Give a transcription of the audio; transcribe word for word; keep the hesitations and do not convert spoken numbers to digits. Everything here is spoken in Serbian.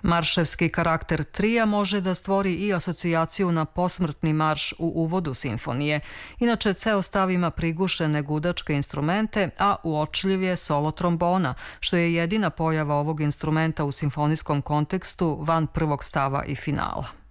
Marševski karakter trija može da stvori i asocijaciju na posmrtni marš u uvodu simfonije. Inače, ceo stav ima prigušene gudačke instrumente, a uočljiv je solo trombona, što je jedina pojava ovog instrumenta u simfonijskom kontekstu van prvog stava i finala.